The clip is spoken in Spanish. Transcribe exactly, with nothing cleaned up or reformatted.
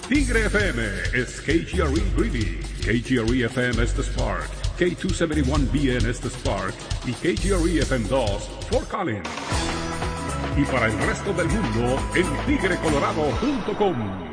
Tigre F M es K G R E Greeley, K G R E F M Estes Park, K doscientos setenta y uno B N Estes Park y K G R E F M dos Fort Collins. Y para el resto del mundo en tigre colorado punto com.